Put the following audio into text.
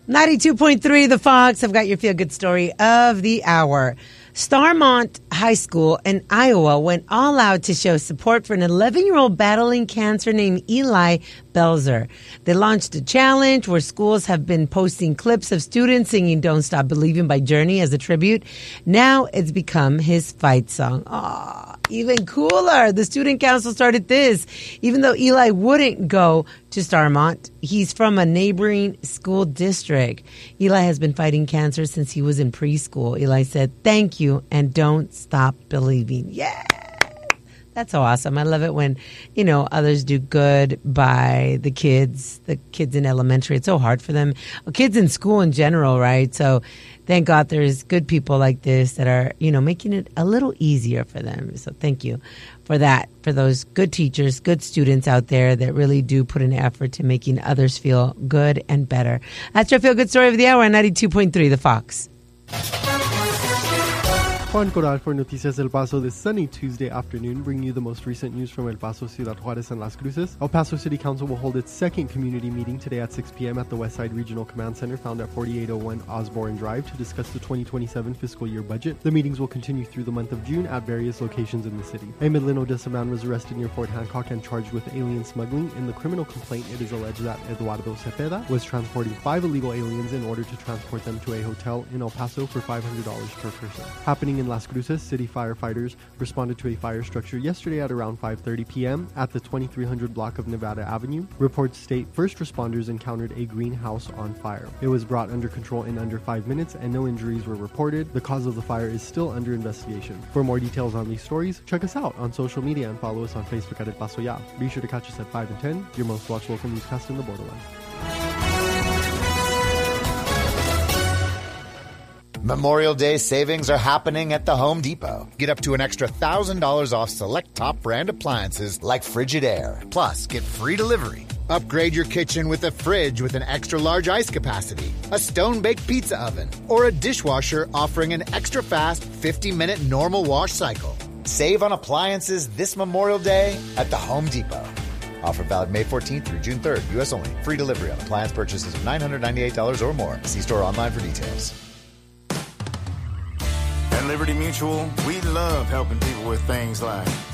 92.3 The Fox. I've got your feel-good story of the hour. Starmont High School in Iowa went all out to show support for an 11-year-old battling cancer named Eli Belzer. They launched a challenge where schools have been posting clips of students singing Don't Stop Believing by Journey as a tribute. Now it's become his fight song. Aw, even cooler. The student council started this. Even though Eli wouldn't go to Starmont, he's from a neighboring school district. Eli has been fighting cancer since he was in preschool. Eli said, "Thank you and don't stop believing." Yeah. That's so awesome. I love it when, others do good by the kids in elementary. It's so hard for them. Kids in school in general, right? So thank God there's good people like this that are, making it a little easier for them. So thank you for that, for those good teachers, good students out there that really do put an effort to making others feel good and better. That's your Feel Good Story of the Hour on 92.3 The Fox. Juan Corral for Noticias El Paso this sunny Tuesday afternoon, bringing you the most recent news from El Paso, Ciudad Juarez, and Las Cruces. El Paso City Council will hold its second community meeting today at 6 p.m. at the Westside Regional Command Center found at 4801 Osborne Drive to discuss the 2027 fiscal year budget. The meetings will continue through the month of June at various locations in the city. A Midland-Odessa man was arrested near Fort Hancock and charged with alien smuggling. In the criminal complaint, it is alleged that Eduardo Cepeda was transporting 5 illegal aliens in order to transport them to a hotel in El Paso for $500 per person. Happening in Las Cruces, city firefighters responded to a fire structure yesterday at around 5:30 p.m. at the 2300 block of Nevada Avenue. Reports state first responders encountered a greenhouse on fire. It was brought under control in under 5 minutes and no injuries were reported. The cause of the fire is still under investigation. For more details on these stories, check us out on social media and follow us on Facebook at El Paso Ya. Be sure to catch us at 5 and 10, your most watched local newscast in the borderland. Memorial Day savings are happening at the Home Depot. Get up to an extra $1,000 off select top brand appliances like Frigidaire. Plus, get free delivery. Upgrade your kitchen with a fridge with an extra large ice capacity, a stone-baked pizza oven, or a dishwasher offering an extra fast 50-minute normal wash cycle. Save on appliances this Memorial Day at the Home Depot. Offer valid May 14th through June 3rd. U.S. only. Free delivery on appliance purchases of $998 or more. See store online for details. At Liberty Mutual, we love helping people with things like